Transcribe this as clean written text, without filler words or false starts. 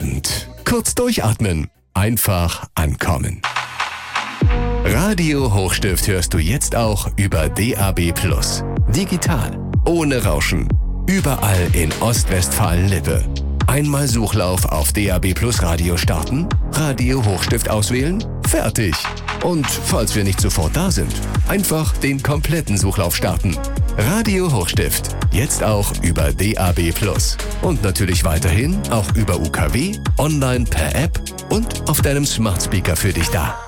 Feierabend. Kurz durchatmen. Einfach ankommen. Radio Hochstift hörst du jetzt auch über DAB+. Digital, ohne Rauschen. Überall in Ostwestfalen-Lippe. Einmal Suchlauf auf DAB+ Radio starten, Radio Hochstift auswählen, fertig. Und falls wir nicht sofort da sind, einfach den kompletten Suchlauf starten. Radio Hochstift, jetzt auch über DAB+. Und natürlich weiterhin auch über UKW, online per App und auf deinem Smart Speaker für dich da.